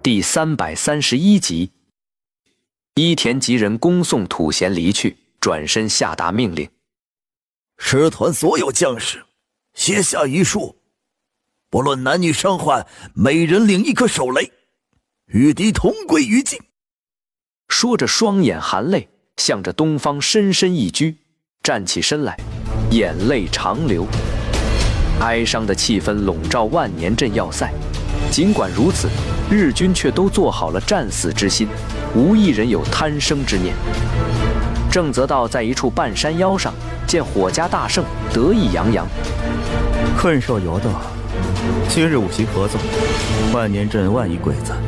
第331集。伊田吉人恭送土贤离去，转身下达命令： 师团所有将士写下遗书，不论男女伤患，每人领1颗手雷，与敌同归于尽。 说着双眼含泪，向着东方深深一鞠，站起身来，眼泪长流。哀伤的气氛笼罩万年镇要塞。尽管如此，日军却都做好了战死之心，无一人有贪生之念。郑则道在一处半山腰上见火家大胜，得意洋洋。 困兽犹斗，今日五行合纵，万年镇万亿鬼子